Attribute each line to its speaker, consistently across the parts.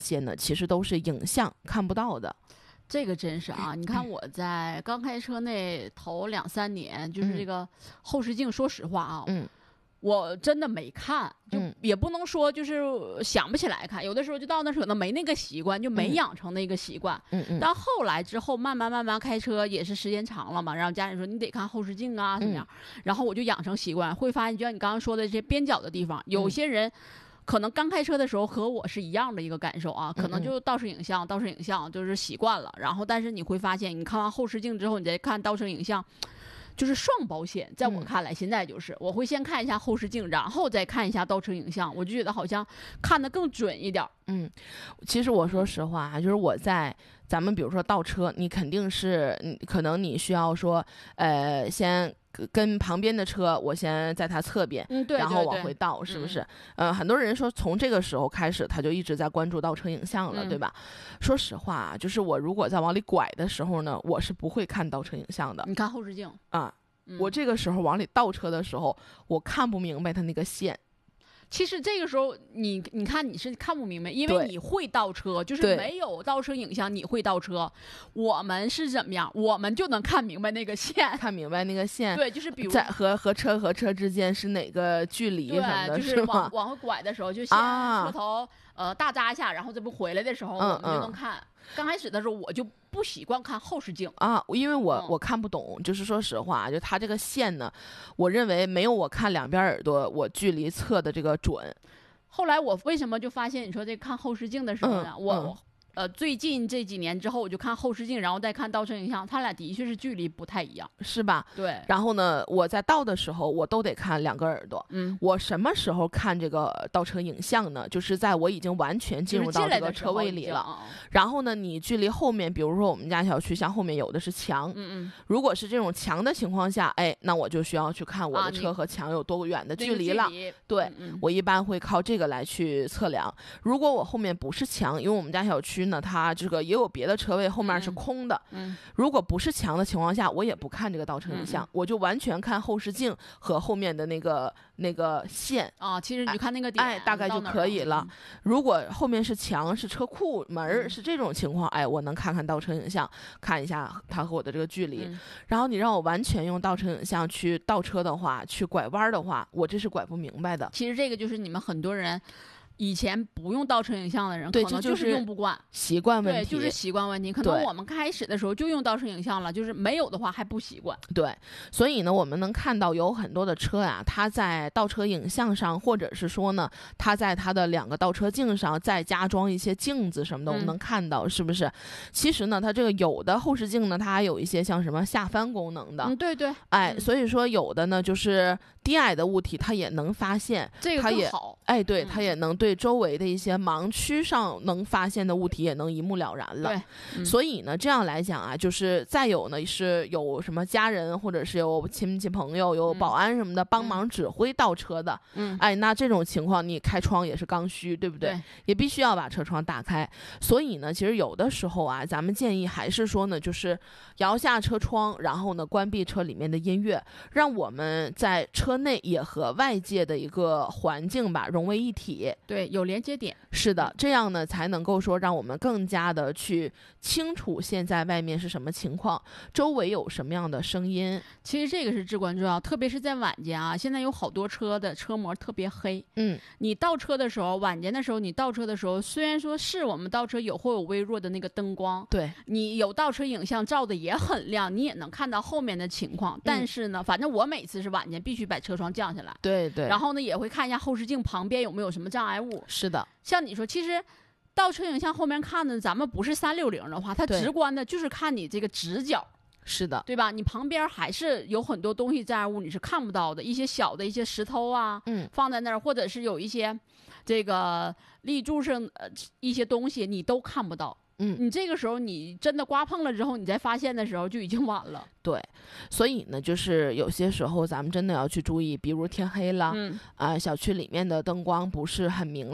Speaker 1: 些呢，其实都是影像看不到的。
Speaker 2: 这个真是啊！你看我在刚开车那头2-3年，就是这个后视镜，说实话啊，我真的没看，就也不能说就是想不起来看，有的时候就到那时候可能没那个习惯，就没养成那个习惯。但后来之后慢慢开车也是时间长了嘛，然后家人说你得看后视镜啊怎么样，然后我就养成习惯，会发现就像你刚刚说的这些边角的地方，有些人可能刚开车的时候和我是一样的一个感受啊，可能就倒车影像就是习惯了，然后但是你会发现你看完后视镜之后你再看倒车影像，就是双保险。在我看来现在就是我会先看一下后视镜，然后再看一下倒车影像，我就觉得好像看得更准一点。
Speaker 1: 其实我说实话，就是我在咱们比如说倒车，你肯定是可能你需要说先跟旁边的车我先在它侧边，
Speaker 2: 对，
Speaker 1: 然后往回倒，是不是？很多人说从这个时候开始他就一直在关注倒车影像了，对吧？说实话，就是我如果在往里拐的时候呢，我是不会看倒车影像的。
Speaker 2: 你看后视镜
Speaker 1: 啊，我这个时候往里倒车的时候，我看不明白它那个线。
Speaker 2: 其实这个时候你看你是看不明白，因为你会倒车，就是没有倒车影像你会倒车。我们是怎么样？我们就能看明白那个线，
Speaker 1: 看明白那个线。
Speaker 2: 对，就是比如
Speaker 1: 在和车之间是哪个距离什么的，
Speaker 2: 就是往回拐的时候，就先车头大扎一下，然后这不回来的时候我们就能看。刚开始的时候我就不习惯看后视镜
Speaker 1: 啊，因为我看不懂，就是说实话，就它这个线呢，我认为没有我看两边耳朵我距离测的这个准。
Speaker 2: 后来我为什么就发现你说这看后视镜的时候呢，我最近这几年之后我就看后视镜，然后再看倒车影像，它俩的确是距离不太一样，
Speaker 1: 是吧？
Speaker 2: 对。
Speaker 1: 然后呢，我在倒的时候我都得看两个耳朵。我什么时候看这个倒车影像呢？就是在我已经完全进入到这个车位里了，然后呢，你距离后面，比如说我们家小区像后面有的是墙，如果是这种墙的情况下，那我就需要去看我的车和墙有多远的距离了。对，我一般会靠这个来去测量。如果我后面不是墙，因为我们家小区呢，它这个也有别的车位后面是空的，如果不是墙的情况下，我也不看这个倒车影像，我就完全看后视镜和后面的那个线
Speaker 2: 啊，其实你就看那个点，
Speaker 1: 大概就可以了。如果后面是墙、是车库门是这种情况，我能看看倒车影像，看一下它和我的这个距离。然后你让我完全用倒车影像去倒车的话，去拐弯的话，我这是拐不明白的。
Speaker 2: 其实这个就是你们很多人以前不用倒车影像的人，可能就是用不惯，
Speaker 1: 习惯问题，
Speaker 2: 对，就是习惯问题。可能我们开始的时候就用倒车影像了，就是没有的话还不习惯。
Speaker 1: 对，所以呢，我们能看到有很多的车呀，它在倒车影像上，或者是说呢，它在它的两个倒车镜上再加装一些镜子什么的，我们能看到，是不是？其实呢，它这个有的后视镜呢，它还有一些像什么下翻功能的，
Speaker 2: 对对，
Speaker 1: 所以说有的呢，就是低矮的物体它也能发现，
Speaker 2: 这个更好，
Speaker 1: 对，它也能对周围的一些盲区上能发现的物体也能一目了然了。
Speaker 2: 对，
Speaker 1: 所以呢，这样来讲啊，就是再有呢是有什么家人或者是有亲戚朋友、有保安什么的帮忙指挥倒车的，那这种情况你开窗也是刚需，对不对？也必须要把车窗打开。所以呢，其实有的时候啊，咱们建议还是说呢，就是摇下车窗，然后呢关闭车里面的音乐，让我们在车内也和外界的一个环境吧融为一体。
Speaker 2: 对，有连接点。
Speaker 1: 是的，这样呢才能够说让我们更加的去清楚现在外面是什么情况，周围有什么样的声音。
Speaker 2: 其实这个是至关重要，特别是在晚间啊，现在有好多车的车膜特别黑。你倒车的时候，晚间的时候你倒车的时候，虽然说是我们倒车会有微弱的那个灯光，
Speaker 1: 对，
Speaker 2: 你有倒车影像照的也很亮，你也能看到后面的情况。但是呢，反正我每次是晚间必须把车窗降下来，
Speaker 1: 对对，
Speaker 2: 然后呢也会看一下后视镜旁边有没有什么障碍物。
Speaker 1: 是的，
Speaker 2: 像你说，其实倒车影像后面看的，咱们不是360的话，它直观的就是看你这个直角。
Speaker 1: 是的，
Speaker 2: 对吧？你旁边还是有很多东西障碍物你是看不到的，一些小的一些石头啊，放在那儿，或者是有一些这个立柱上一些东西你都看不到。你这个时候你真的刮碰了之后，你再发现的时候就已经晚了。
Speaker 1: 对，所以呢，就是有些时候咱们真的要去注意，比如天黑了，小区里面的灯光不是很明亮，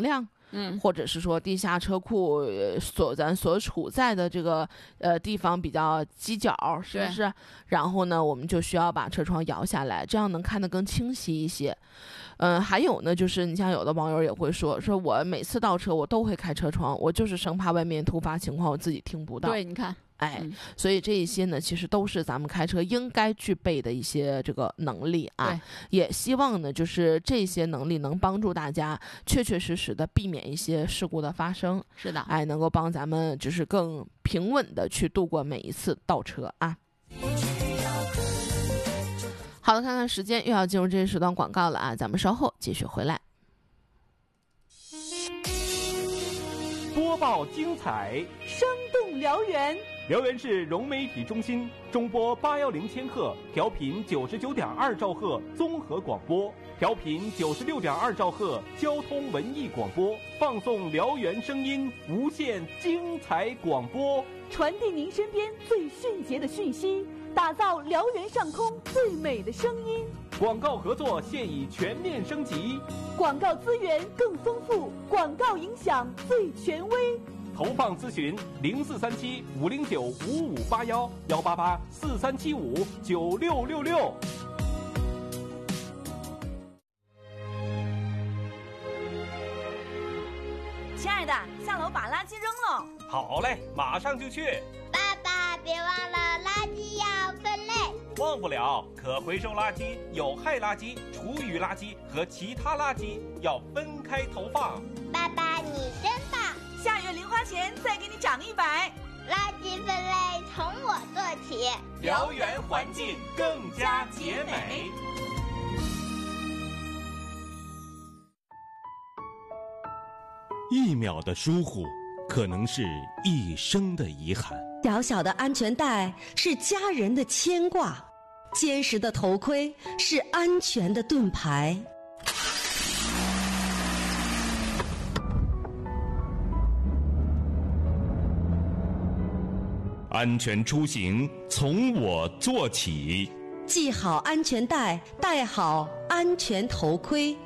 Speaker 1: 或者是说地下车库咱所处在的这个地方比较犄角，是不是？然后呢，我们就需要把车窗摇下来，这样能看得更清晰一些。还有呢，就是你像有的网友也会说我每次倒车我都会开车窗，我就是生怕外面突发情况我自己听不到。
Speaker 2: 对，你看。
Speaker 1: 所以这一些呢，其实都是咱们开车应该具备的一些这个能力啊。也希望呢，就是这些能力能帮助大家确确实实的避免一些事故的发生。
Speaker 2: 是的，
Speaker 1: 能够帮咱们就是更平稳的去度过每一次倒车啊。好的，看看时间，又要进入这一时段广告了啊，咱们稍后继续回来。
Speaker 3: 播报精彩，
Speaker 4: 生动辽源。
Speaker 3: 辽源市融媒体中心中波810千赫，调频99.2兆赫综合广播，调频96.2兆赫交通文艺广播，放送辽源声音，无限精彩广播，
Speaker 4: 传递您身边最迅捷的讯息，打造辽源上空最美的声音。
Speaker 3: 广告合作现已全面升级，
Speaker 4: 广告资源更丰富，广告影响最权威。
Speaker 3: 投放咨询0437-509-5581，188-4375-9666。
Speaker 5: 亲爱的，下楼把垃圾扔了。
Speaker 3: 好嘞，马上就去。
Speaker 6: 爸爸，别忘了垃圾要分类。
Speaker 3: 忘不了，可回收垃圾、有害垃圾、厨余垃圾和其他垃圾要分开投放。
Speaker 6: 爸爸，你真棒！
Speaker 5: 下月零花钱再给你涨100。
Speaker 6: 垃圾分类从我做起，
Speaker 3: 辽源环境更加洁美。
Speaker 7: 1秒的疏忽，可能是一生的遗憾。
Speaker 8: 小小的安全带是家人的牵挂，坚实的头盔是安全的盾牌。
Speaker 7: 安全出行从我做起，
Speaker 8: 系好安全带，戴好安全头盔。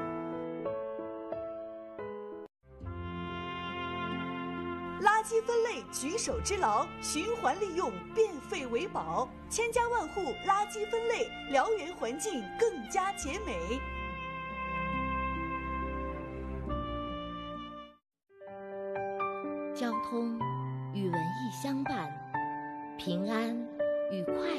Speaker 4: 垃圾分类举手之劳，循环利用，变废为宝，千家万户垃圾分类，辽源环境更加洁美。
Speaker 9: 交通与文艺相伴，平安与快